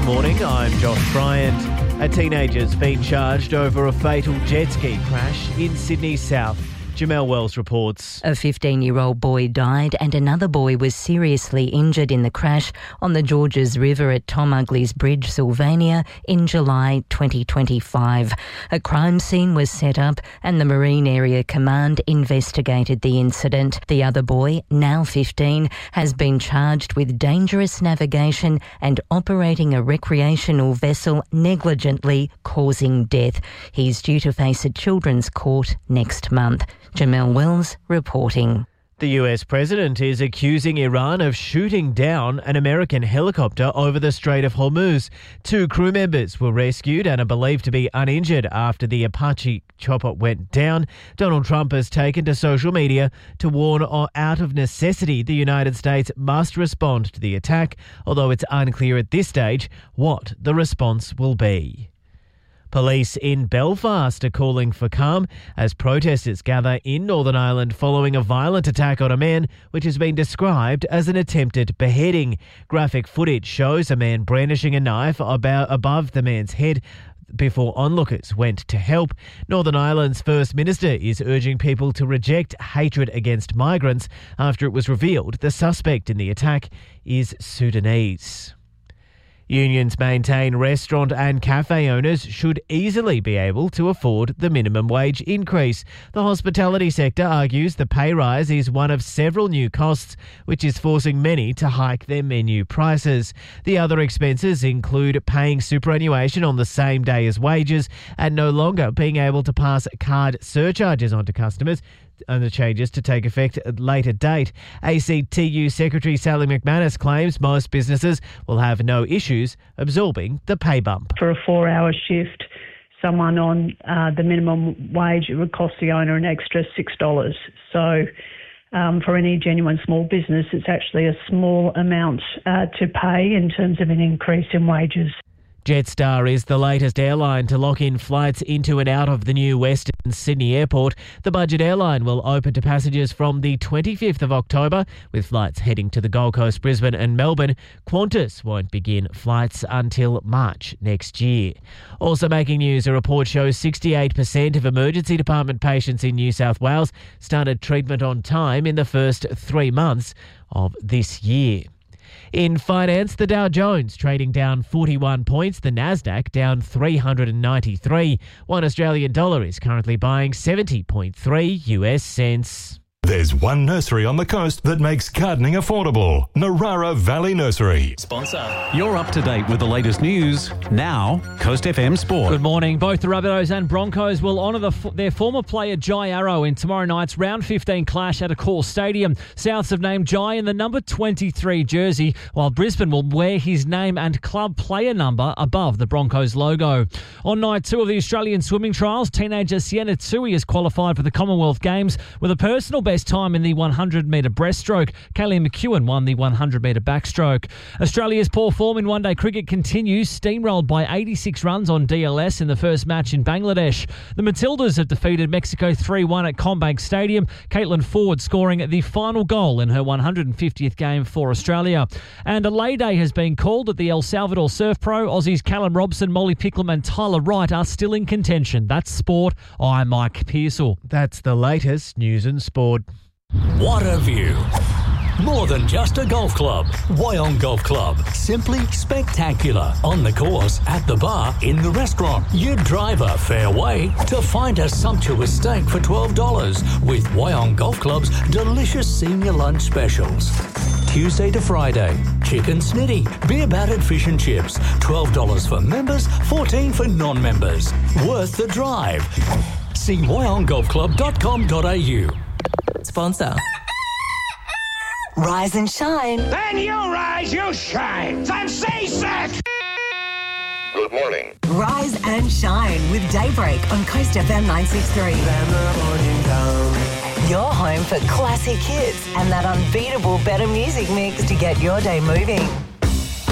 morning, I'm Josh Bryant. A teenager's been charged over a fatal jet ski crash in Sydney South. Jamelle Wells reports. A 15-year-old boy died and another boy was seriously injured in the crash on the Georges River at Tom Ugley's Bridge, Sylvania, in July 2025. A crime scene was set up and the Marine Area Command investigated the incident. The other boy, now 15, has been charged with dangerous navigation and operating a recreational vessel negligently causing death. He's due to face a children's court next month. Jamelle Wells reporting. The US president is accusing Iran of shooting down an American helicopter over the Strait of Hormuz. 2 crew members were rescued and are believed to be uninjured after the Apache chopper went down. Donald Trump has taken to social media to warn out of necessity the United States must respond to the attack, although it's unclear at this stage what the response will be. Police in Belfast are calling for calm as protesters gather in Northern Ireland following a violent attack on a man which has been described as an attempted beheading. Graphic footage shows a man brandishing a knife above the man's head before onlookers went to help. Northern Ireland's First Minister is urging people to reject hatred against migrants after it was revealed the suspect in the attack is Sudanese. Unions maintain restaurant and cafe owners should easily be able to afford the minimum wage increase. The hospitality sector argues the pay rise is one of several new costs, which is forcing many to hike their menu prices. The other expenses include paying superannuation on the same day as wages and no longer being able to pass card surcharges onto customers, and the changes to take effect at a later date. ACTU Secretary Sally McManus claims most businesses will have no issues absorbing the pay bump. For a 4-hour shift, someone on the minimum wage, it would cost the owner an extra $6. So for any genuine small business, it's actually a small amount to pay in terms of an increase in wages. Jetstar is the latest airline to lock in flights into and out of the new Western Sydney Airport. The budget airline will open to passengers from the 25th of October, with flights heading to the Gold Coast, Brisbane and Melbourne. Qantas won't begin flights until March next year. Also making news, a report shows 68% of emergency department patients in New South Wales started treatment on time in the first 3 months of this year. In finance, the Dow Jones trading down 41 points, the Nasdaq down 393. $1 Australian is currently buying 70.3 US cents. There's one nursery on the coast that makes gardening affordable. Narara Valley Nursery. Sponsor. You're up to date with the latest news. Now, Coast FM Sport. Good morning. Both the Rabbitohs and Broncos will honour their former player Jai Arrow in tomorrow night's round 15 clash at Accor Stadium. Souths have named Jai in the number 23 jersey, while Brisbane will wear his name and club player number above the Broncos logo. On night 2 of the Australian swimming trials, teenager Sienna Tui has qualified for the Commonwealth Games with a personal best time in the 100-metre breaststroke. Kaylee McEwen won the 100-metre backstroke. Australia's poor form in one-day cricket continues, steamrolled by 86 runs on DLS in the first match in Bangladesh. The Matildas have defeated Mexico 3-1 at Combank Stadium, Caitlin Ford scoring the final goal in her 150th game for Australia. And a lay day has been called at the El Salvador Surf Pro. Aussies Callum Robson, Molly Picklum and Tyler Wright are still in contention. That's sport. I'm Mike Pearsall. That's the latest news and sport. What a view. More than just a golf club. Wyong Golf Club. Simply spectacular. On the course, at the bar, in the restaurant. You drive a fair way to find a sumptuous steak for $12 with Wyong Golf Club's delicious senior lunch specials. Tuesday to Friday. Chicken snitty, beer battered fish and chips. $12 for members, $14 for non-members. Worth the drive. See wyonggolfclub.com.au. Sponsor. Rise and shine. Then you rise, you shine. And say that. Good morning. Rise and shine with Daybreak on Coast FM 963. Your home for classic hits and that unbeatable better music mix to get your day moving.